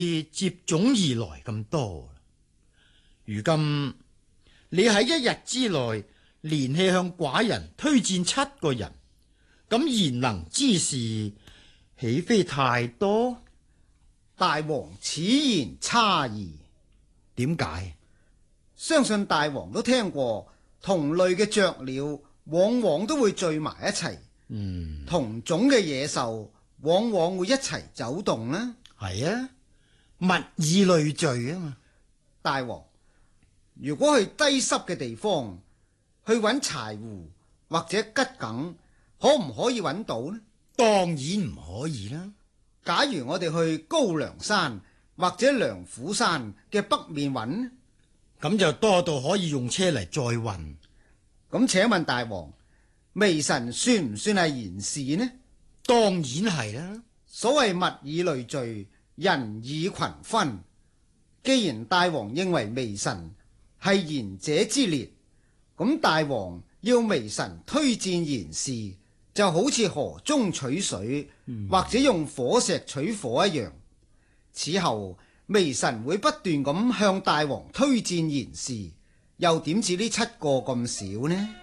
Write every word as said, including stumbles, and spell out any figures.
接踵而來咁多。如今你喺一日之內連氣向寡人推薦七個人，咁賢能之士豈非太多？ 大王此言差矣。 點解？ 相信大王都聽過，同類嘅雀鳥往往都會聚埋一齊， 嗯， 同種嘅野獸往往會一齊走動啦。 係啊，物以類聚啊嘛。 大王，如果去低濕嘅地方去揾柴胡或者桔梗，可唔可以揾到呢？ 當然唔可以啦。 假如我哋去高梁山或者梁虎山嘅北面揾呢， 咁就多到可以用車嚟載運。 咁請問大王，微臣算唔算係賢士呢？ 當然係啦。 所謂物以類聚，人以群分。既然大王認為微臣係賢者之列，咁大王要微臣推薦賢士，就好似河中取水，嗯、或者用火石取火一樣。此後微臣會不斷咁向大王推薦賢士，又點止呢七個咁少呢？